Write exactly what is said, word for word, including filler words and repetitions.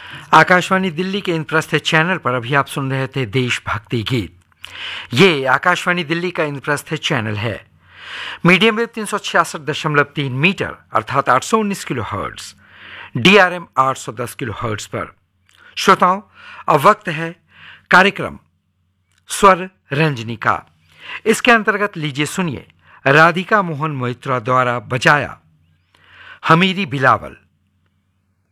आकाशवाणी दिल्ली के इंद्रप्रस्थ चैनल पर अभी आप सुन रहे थे देशभक्ति गीत। ये आकाशवाणी दिल्ली का इंद्रप्रस्थ चैनल है। मीडियम वेव तीन सौ छियासठ दशमलव तीन मीटर अर्थात आठ सौ उन्नीस किलो हर्ट्ज, डीआरएम आठ सौ दस किलो हर्ट्ज पर। श्रोताओं, अब वक्त है कार्यक्रम स्वर रंजनी का। इसके अंतर्गत लीजिए सुनिए राधिका मोहन मोहित्रा द्वारा बजाया हमीरी बिलावल।